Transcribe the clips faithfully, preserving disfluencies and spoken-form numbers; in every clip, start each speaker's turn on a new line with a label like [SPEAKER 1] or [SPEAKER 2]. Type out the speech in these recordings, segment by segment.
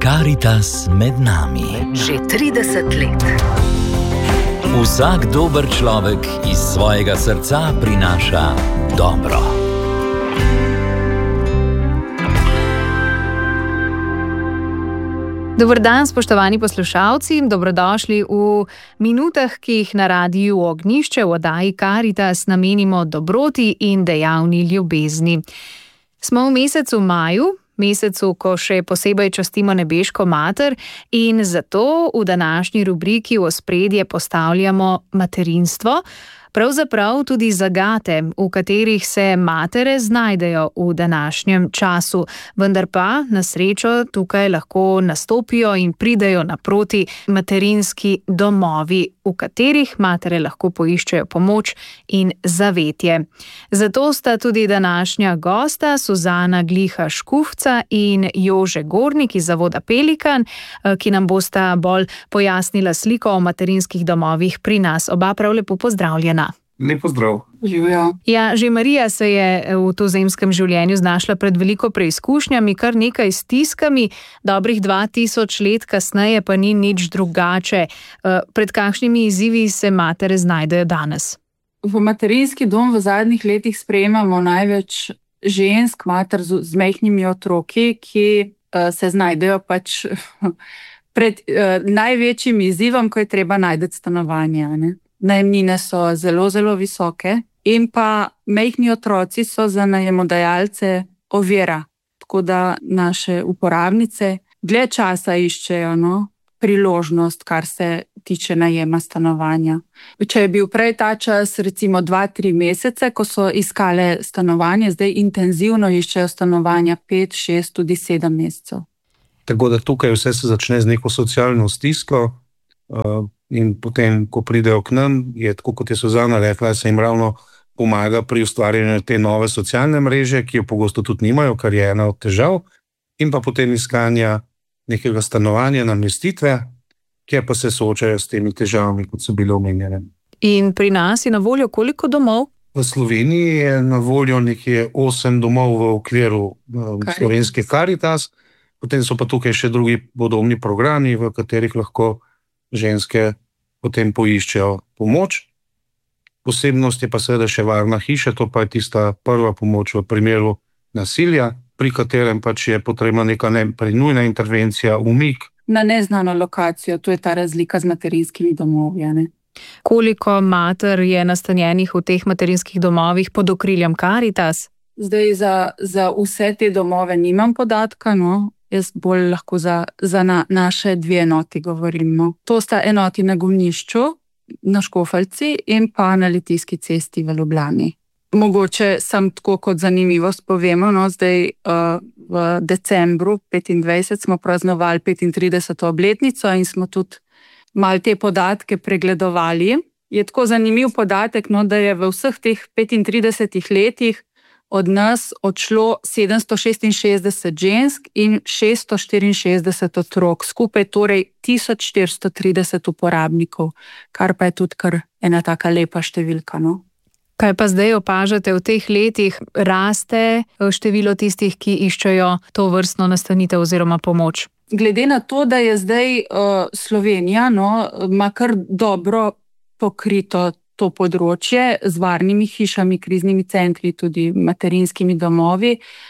[SPEAKER 1] Karitas med nami.
[SPEAKER 2] Že trideset let.
[SPEAKER 1] Vsak dober človek iz svojega srca prinaša dobro.
[SPEAKER 3] Dober dan, spoštovani poslušalci, dobrodošli v minutah, ki jih na Radiu Ognjišče v oddaji Karitas namenimo dobroti in dejavni ljubezni. Smo v mesecu maju, mesecu, ko še posebej častimo nebeško mater, in zato v današnji rubriki v ospredje postavljamo materinstvo, pravzaprav tudi zagate, v katerih se matere znajdejo v današnjem času, vendar pa na srečo tukaj lahko nastopijo in pridejo naproti materinski domovi, v katerih matere lahko poiščejo pomoč in zavetje. Zato sta tudi današnja gosta Suzana Gliha Škufca in Jože Gornik iz Zavoda Pelikan, ki nam bosta bolj pojasnila sliko o materinskih domovih pri nas. Oba prav lepo pozdravljena.
[SPEAKER 4] Lep pozdrav.
[SPEAKER 5] Živijo.
[SPEAKER 3] Ja, že Marija se je v tozemskem življenju znašla pred veliko preizkušnjami, kar nekaj stiskami, dobrih dva tisoč let kasneje pa ni nič drugače. Pred kakšnimi izzivi se matere znajdejo danes?
[SPEAKER 5] V materinski dom v zadnjih letih sprejemamo največ žensk, mater z, z majhnimi otroki, ki uh, se znajdejo pač pred uh, največjim izzivom, ko je treba najti stanovanje. Ne? Najemnine so zelo, zelo visoke in pa majhni otroci so za najemodajalce ovira. Tako da naše uporabnice dlje časa iščejo no, priložnost, kar se tiče najema stanovanja. Če je bil prej ta čas recimo dva, tri mesece, ko so iskale stanovanje, zdaj intenzivno iščejo stanovanja pet, šest, tudi sedem mesecev.
[SPEAKER 4] Tako da tukaj vse se začne z neko socialno stisko. Uh, In potem, ko pridejo k nam, je tako, kot je Suzana rekla, se jim ravno pomaga pri ustvarjanju te nove socialne mreže, ki jo pogosto tudi nimajo, kar je ena od težav, in pa potem iskanja nekega stanovanja, namestitve, kjer pa se soočajo s temi težavami, kot so bile omenjene.
[SPEAKER 3] In pri nas je na voljo koliko domov?
[SPEAKER 4] V Sloveniji je na voljo nekje osem domov v okviru um, slovenske Karitas, potem so pa tukaj še drugi podobni programi, v katerih lahko ženske potem poiščejo pomoč. Posebnost je pa seveda še varna hiša, to pa je tista prva pomoč v primeru nasilja, pri katerem pač je potrebna neka ne, prenujna intervencija, umik.
[SPEAKER 5] Na neznano lokacijo, to je ta razlika z materinskimi domovi. Ne?
[SPEAKER 3] Koliko mater je nastanjenih v teh materinskih domovih pod okriljem Karitas?
[SPEAKER 5] Zdaj za, za vse te domove nimam podatka, no. Jaz bolj lahko za, za na, naše dve enoti govorim. No. To sta enoti na Golnišču, na Škofeljci in pa na Litijski cesti v Ljubljani. Mogoče sam tako kot zanimivost povemo, no, zdaj uh, v decembru petindvajset smo praznovali petintrideseto obletnico in smo tudi malo te podatke pregledovali. Je tako zanimiv podatek, no, da je v vseh teh petintridesetih letih od nas odšlo sedemsto šestinšestdeset žensk in šeststo štiriinšestdeset otrok, skupaj torej tisoč štiristo trideset uporabnikov, kar pa je tudi kar ena taka lepa številka. No?
[SPEAKER 3] Kaj pa zdaj opažate v teh letih? Raste število tistih, ki iščejo to vrstno nastanitev oziroma pomoč?
[SPEAKER 5] Glede na to, da je zdaj uh, Slovenija, no, ima kar dobro pokrito to področje z varnimi hišami, kriznimi centri, tudi materinskimi domovi.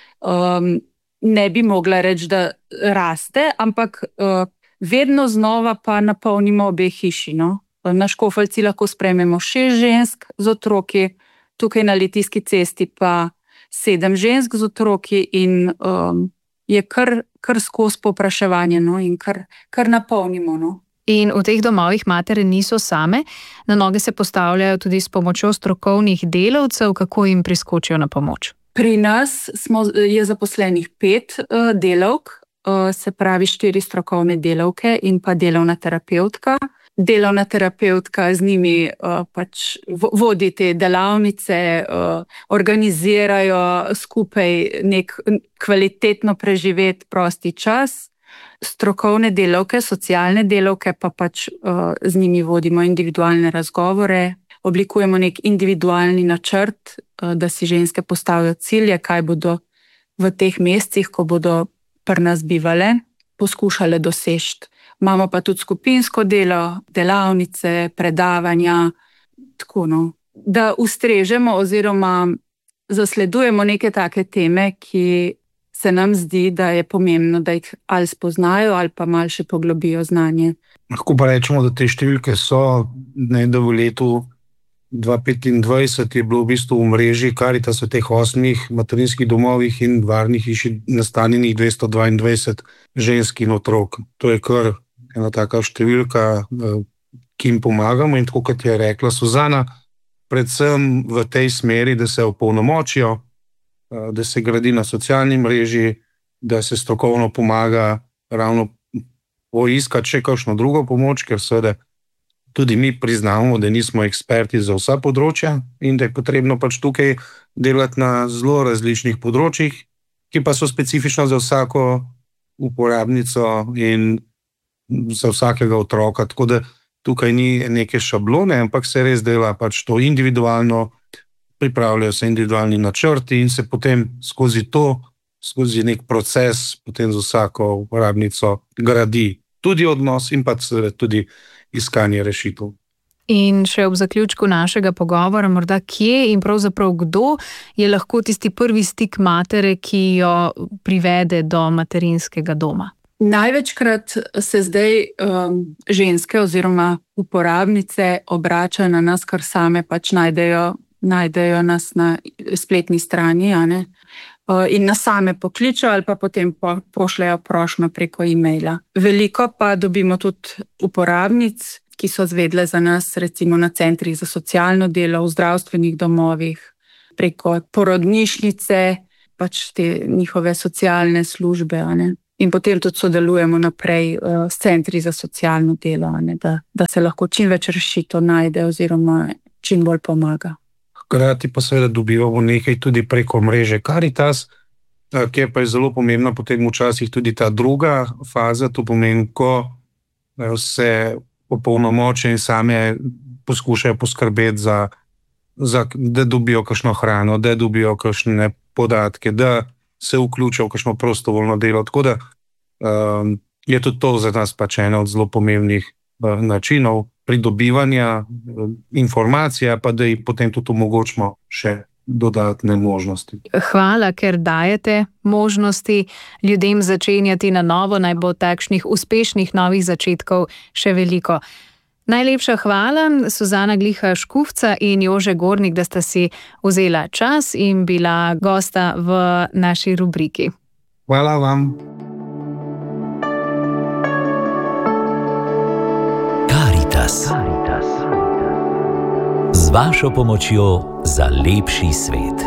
[SPEAKER 5] Um, ne bi mogla reči, da raste, ampak uh, vedno znova pa napolnimo obe hiši. No? Na Škofeljci lahko sprejmemo šest žensk z otroki, tukaj na Litijski cesti pa sedem žensk z otroki in um, je kar, kar skozi povpraševanje, no? In kar, kar napolnimo. No?
[SPEAKER 3] In v teh domovih matere niso same, na noge se postavljajo tudi s pomočjo strokovnih delavcev, kako jim priskočijo na pomoč.
[SPEAKER 5] Pri nas smo, je zaposlenih pet uh, delavk, uh, se pravi štiri strokovne delavke in pa delovna terapeutka. Delovna terapeutka z njimi uh, pač vodi te delavnice, uh, organizirajo skupaj nek kvalitetno preživeti prosti čas. Strokovne delavke, socialne delavke pa pač uh, z njimi vodimo individualne razgovore, oblikujemo nek individualni načrt, uh, da si ženske postavijo cilje, kaj bodo v teh mesecih, ko bodo pri nas bivale. poskušale doseči. Imamo pa tudi skupinsko delo, delavnice, predavanja, tako no, da ustrežemo oziroma zasledujemo neke take teme, ki se nam zdi, da je pomembno, da jih ali spoznajo ali pa malo še poglobijo znanje.
[SPEAKER 4] Lahko pa rečemo, da te številke so, ne, da v letu dva tisoč petindvajset je bilo v bistvu v mreži Karitas v teh osmih materinskih domovih in varnih hiši nastanjenih dvesto dvaindvajset žensk in otrok. To je kar ena taka številka, ki jim pomagamo in tako, kot je rekla Suzana, predvsem v tej smeri, da se opolnomočijo, da se gradi na socialni mreži, da se strokovno pomaga ravno poiskati še kakšno drugo pomoč, ker seveda tudi mi priznamo, da nismo eksperti za vsa področja in da je potrebno pač tukaj delati na zelo različnih področjih, ki pa so specifična za vsako uporabnico in za vsakega otroka. Tako da tukaj ni neke šablone, ampak se res dela pač to individualno, pripravljajo se individualni načrti in se potem skozi to, skozi nek proces, potem z vsako uporabnico gradi tudi odnos in pa tudi iskanje rešitev.
[SPEAKER 3] In še ob zaključku našega pogovora, morda kje in pravzaprav kdo je lahko tisti prvi stik matere, ki jo privede do materinskega doma?
[SPEAKER 5] Največkrat se zdaj um, ženske oziroma uporabnice obračajo na nas, kar same pač najdejo, najdejo nas na spletni strani, a ne? In nas same pokličajo ali pa potem po, pošljajo prošnjo preko e-maila. Veliko pa dobimo tudi uporabnic, ki so zvedle za nas recimo na centrih za socialno delo, v zdravstvenih domovih, preko porodnišnice, pač te njihove socialne službe, a ne? In potem tudi sodelujemo naprej uh, s centri za socialno delo, a ne? Da, da se lahko čim več rešitev najde oziroma čim bolj pomaga.
[SPEAKER 4] Hkrati pa seveda dobivamo nekaj tudi preko mreže Karitas, kjer pa je zelo pomembna potem včasih tudi ta druga faza, to pomeni, ko se opolnomočijo in same poskušajo poskrbeti za, za, da dobijo kakšno hrano, da dobijo kakšne podatke, da se vključijo v kakšno prostovoljno delo. Tako da um, je tudi to za nas pač ena od zelo pomembnih uh, načinov pridobivanja informacija, pa da jih potem tudi omogočimo še dodatne možnosti.
[SPEAKER 3] Hvala, ker dajete možnosti ljudem začenjati na novo, naj bo takšnih uspešnih novih začetkov še veliko. Najlepša hvala, Suzana Gliha Škufca in Jože Gornik, da sta si vzela čas in bila gosta v naši rubriki.
[SPEAKER 4] Hvala vam.
[SPEAKER 1] Karitas. Z vašo pomočjo za lepši svet.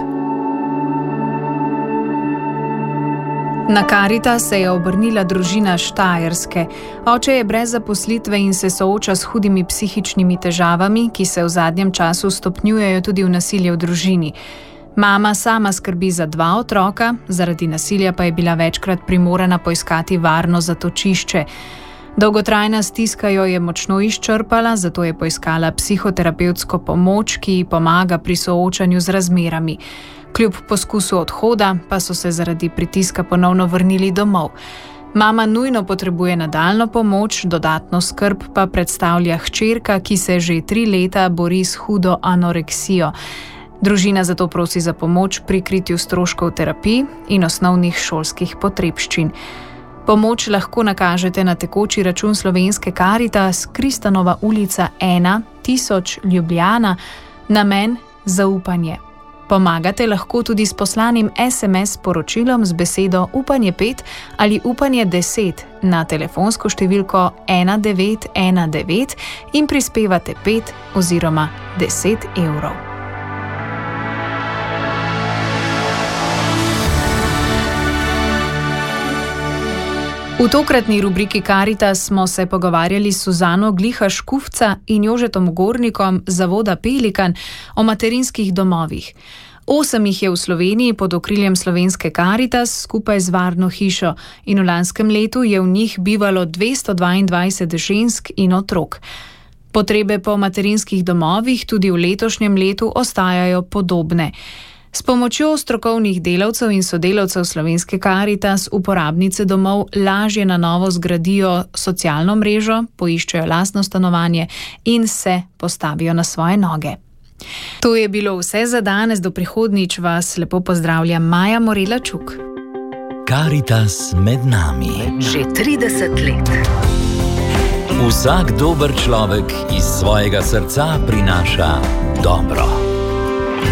[SPEAKER 3] Na Karitas se je obrnila družina Štajerske. Oče je brez zaposlitve in se sooča s hudimi psihičnimi težavami, ki se v zadnjem času stopnjujejo tudi v nasilje v družini. Mama sama skrbi za dva otroka, zaradi nasilja pa je bila večkrat primorana poiskati varno zatočišče. Dolgotrajna stiska jo je močno izčrpala, zato je poiskala psihoterapevtsko pomoč, ki ji pomaga pri soočanju z razmerami. Kljub poskusu odhoda pa so se zaradi pritiska ponovno vrnili domov. Mama nujno potrebuje nadaljno pomoč, dodatno skrb pa predstavlja hčerka, ki se že tri leta bori s hudo anoreksijo. Družina zato prosi za pomoč pri kritju stroškov terapij in osnovnih šolskih potrebščin. Pomoč lahko nakažete na tekoči račun Slovenske Karitas, Kristanova ulica ena, tisoč Ljubljana, namen zaupanje. Pomagate lahko tudi s poslanim es em es sporočilom z besedo upanje pet ali upanje deset na telefonsko številko ena devet ena devet in prispevate pet oziroma deset evrov. V tokratni rubriki Karitas smo se pogovarjali s Suzano Gliha Škufca in Jožetom Gornikom z zavoda Pelikan o materinskih domovih. Osem jih je v Sloveniji pod okriljem Slovenske Karitas skupaj z varno hišo in v lanskem letu je v njih bivalo dvesto dvaindvajset žensk in otrok. Potrebe po materinskih domovih tudi v letošnjem letu ostajajo podobne. S pomočjo strokovnih delavcev in sodelavcev Slovenske Karitas uporabnice domov lažje na novo zgradijo socialno mrežo, poiščejo lastno stanovanje in se postavijo na svoje noge. To je bilo vse za danes, do prihodnjič vas lepo pozdravlja Maja Morela Čuk.
[SPEAKER 1] Karitas med nami.
[SPEAKER 2] Že trideset let.
[SPEAKER 1] Vsak dober človek iz svojega srca prinaša dobro.